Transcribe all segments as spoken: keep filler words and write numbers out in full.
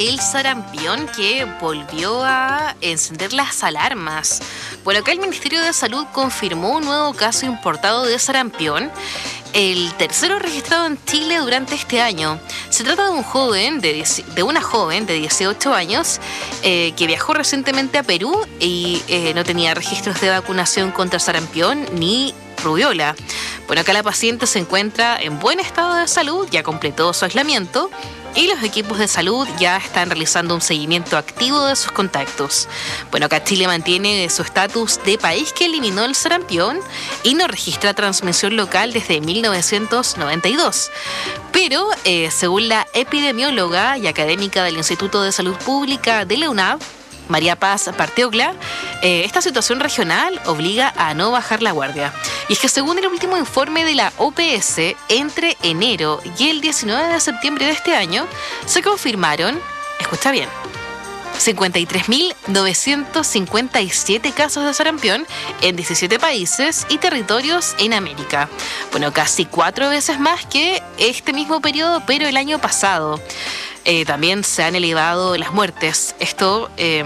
el sarampión, que volvió a encender las alarmas. Bueno, acá el Ministerio de Salud confirmó un nuevo caso importado de sarampión, el tercero registrado en Chile durante este año. Se trata de un joven, de, de una joven de dieciocho años eh, que viajó recientemente a Perú y eh, no tenía registros de vacunación contra sarampión ni rubiola. Bueno, acá la paciente se encuentra en buen estado de salud, ya completó su aislamiento y los equipos de salud ya están realizando un seguimiento activo de sus contactos. Bueno, acá Chile mantiene su estatus de país que eliminó el sarampión y no registra transmisión local desde mil novecientos noventa y dos. Pero, eh, según la epidemióloga y académica del Instituto de Salud Pública de la UNAV, María Paz Partiogla, eh, esta situación regional obliga a no bajar la guardia. Y es que según el último informe de la O P S, entre enero y el diecinueve de septiembre de este año, se confirmaron, escucha bien, cincuenta y tres mil novecientos cincuenta y siete casos de sarampión en diecisiete países y territorios en América. Bueno, casi cuatro veces más que este mismo periodo, pero el año pasado. Eh, también se han elevado las muertes. Esto eh,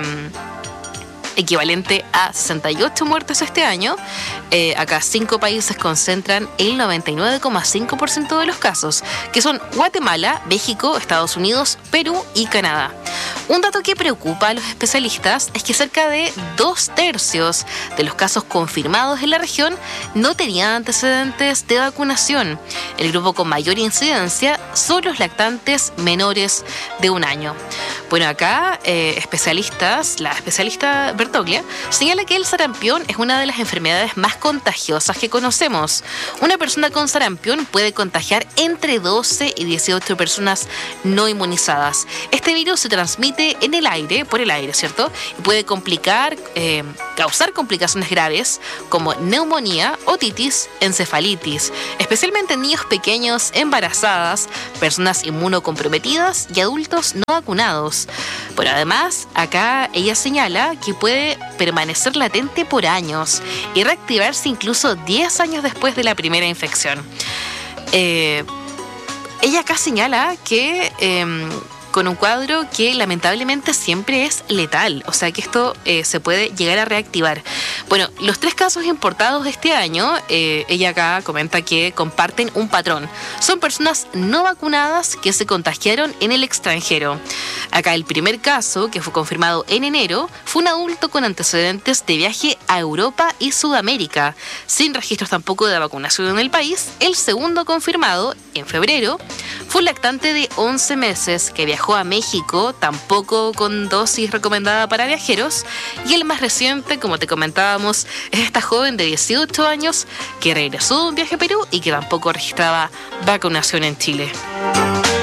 equivalente a sesenta y ocho muertes este año. Eh, acá cinco países concentran el noventa y nueve coma cinco por ciento de los casos, que son Guatemala, México, Estados Unidos, Perú y Canadá. Un dato que preocupa a los especialistas es que cerca de dos tercios de los casos confirmados en la región no tenían antecedentes de vacunación. El grupo con mayor incidencia son los lactantes menores de un año. Bueno, acá eh, especialistas, la especialista Bertoglia señala que el sarampión es una de las enfermedades más contagiosas que conocemos. Una persona con sarampión puede contagiar entre doce y dieciocho personas no inmunizadas. Este virus se transmite en el aire, por el aire, ¿cierto? Y puede complicar, eh, causar complicaciones graves como neumonía, otitis, encefalitis, especialmente en niños pequeños, embarazadas, personas inmunocomprometidas y adultos no vacunados. Bueno, además, acá ella señala que puede permanecer latente por años y reactivarse incluso diez años después de la primera infección. Eh, ella acá señala que Eh, con un cuadro que lamentablemente siempre es letal, o sea que esto eh, se puede llegar a reactivar. Bueno, los tres casos importados de este año, eh, ella acá comenta que comparten un patrón. Son personas no vacunadas que se contagiaron en el extranjero. Acá el primer caso, que fue confirmado en enero, fue un adulto con antecedentes de viaje a Europa y Sudamérica, sin registros tampoco de vacunación en el país. El segundo confirmado, en febrero, fue un lactante de once meses que viajó a México, tampoco con dosis recomendada para viajeros. Y el más reciente, como te comentábamos, es esta joven de dieciocho años que regresó de un viaje a Perú y que tampoco registraba vacunación en Chile.